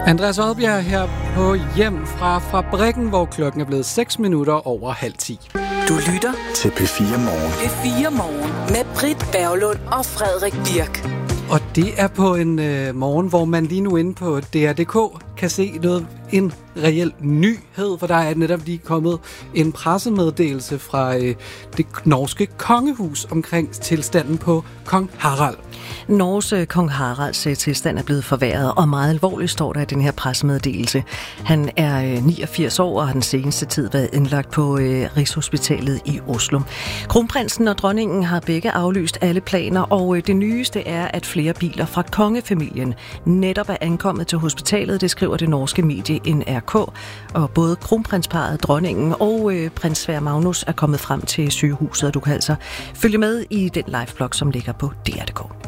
Andreas Oddbjerg her på hjem fra fabrikken, hvor klokken er blevet 6 minutter over 9:30. Du lytter til P4 Morgen. P4 Morgen med Britt Berglund og Frederik Birk. Og det er på en morgen, hvor man lige nu inde på DR.dk kan se en reel nyhed, for der er netop lige kommet en pressemeddelelse fra det norske kongehus omkring tilstanden på kong Harald. Norges kong Haralds tilstand er blevet forværret, og meget alvorligt står der i den her pressemeddelelse. Han er 89 år og har den seneste tid været indlagt på Rigshospitalet i Oslo. Kronprinsen og dronningen har begge aflyst alle planer, og det nyeste er, at flere biler fra kongefamilien netop er ankommet til hospitalet, det skriver det norske medie NRK, og både kronprinsparret, dronningen og prins Sverre Magnus er kommet frem til sygehuset, og du kan altså følge med i den liveblog, som ligger på DR.dk.